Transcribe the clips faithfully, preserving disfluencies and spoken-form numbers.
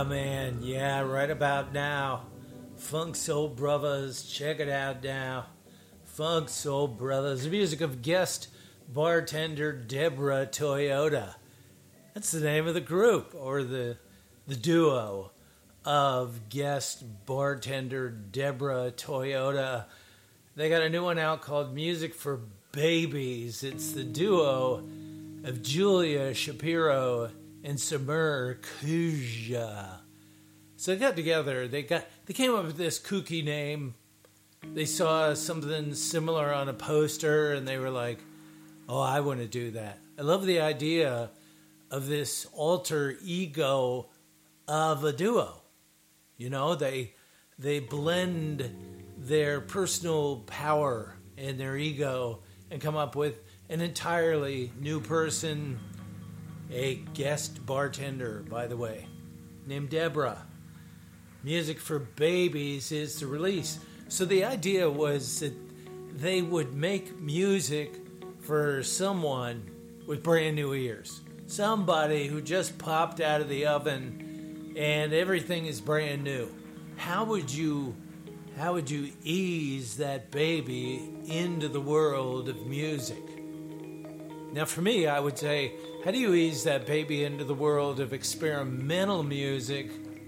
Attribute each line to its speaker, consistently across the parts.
Speaker 1: Man, yeah, right about now. Funk Soul Brothers, check it out now. Funk Soul Brothers, the music of guest bartender Deborah Toyota. That's the name of the group, or the the duo of guest bartender Deborah Toyota. They got a new one out called Music for Babies. It's the duo of Julia Shapiro and Samir Kuja. So they got together. They got they came up with this kooky name. They saw something similar on a poster, and they were like, "Oh, I want to do that." I love the idea of this alter ego of a duo. You know, they they blend their personal power and their ego and come up with an entirely new person. A guest bartender, by the way, named Deborah. Music for Babies is the release. So the idea was that they would make music for someone with brand new ears. Somebody who just popped out of the oven and everything is brand new. How would you how would you ease that baby into the world of music? Now for me, I would say, how do you ease that baby into the world of experimental music,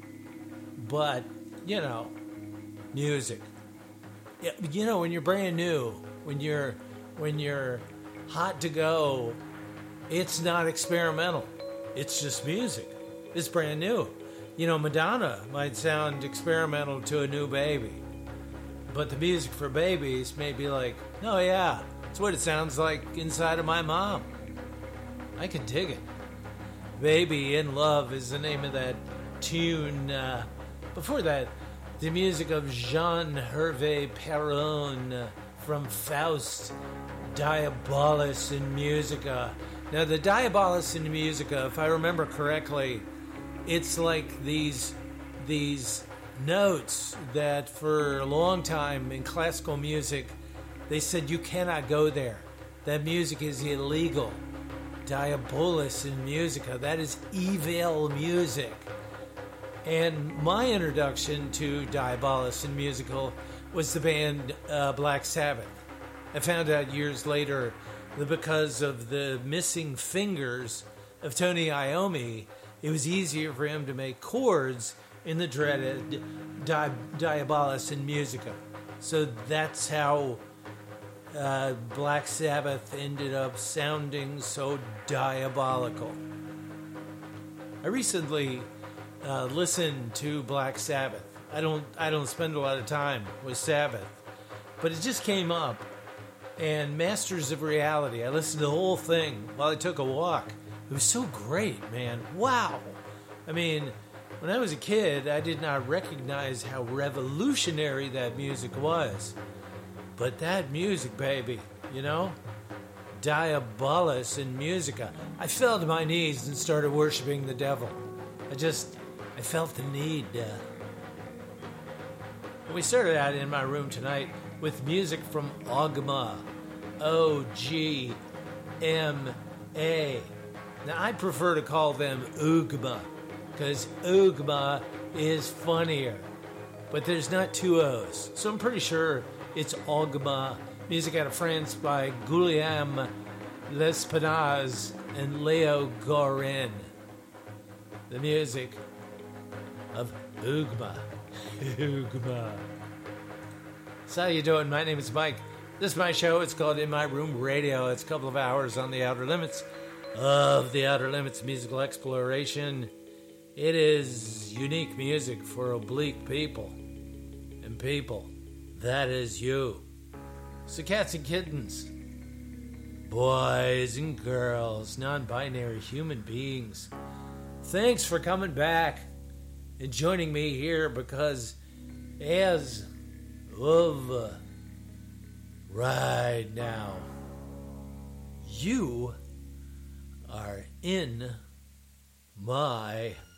Speaker 1: but, you know, music? Yeah, you know, when you're brand new, when you're when you're hot to go, it's not experimental. It's just music. It's brand new. You know, Madonna might sound experimental to a new baby, but the music for babies may be like, oh yeah, it's what it sounds like inside of my mom. I can dig it. Baby in Love is the name of that tune. Uh, before that, the music of Jean-Hervé Perron uh, from Faust, Diabolus in Musica. Now, the Diabolus in Musica, if I remember correctly, it's like these these notes that for a long time in classical music, they said you cannot go there. That music is illegal. Diabolus in Musica, that is evil music. And my introduction to Diabolus in Musical was the band uh, Black Sabbath. I found out years later that because of the missing fingers of Tony Iommi, it was easier for him to make chords in the dreaded Di- Diabolus in Musica. So that's how uh, Black Sabbath ended up sounding so diabolical. I recently uh, listened to Black Sabbath. I don't I don't spend a lot of time with Sabbath, but it just came up. And Masters of Reality, I listened to the whole thing while I took a walk. It was so great, man. Wow. I mean, when I was a kid, I did not recognize how revolutionary that music was. But that music, baby, you know? Diabolus in Musica. I fell to my knees and started worshiping the devil. I just, I felt the need. Uh, we started out in my room tonight with music from Ogma. O G M A. Now, I prefer to call them Oogma, because Oogma is funnier. But there's not two O's, so I'm pretty sure it's Ogma. Music out of France by Guillaume Lespinasse and Leo Gorin. The music of Oogma. Oogma. So how you doing? My name is Mike. This is my show. It's called In My Room Radio. It's a couple of hours on the outer limits of the Outer Limits musical exploration. It is unique music for oblique people. And people, that is you. So cats and kittens, boys and girls, non-binary human beings, thanks for coming back and joining me here, because as of uh, right now, you are in my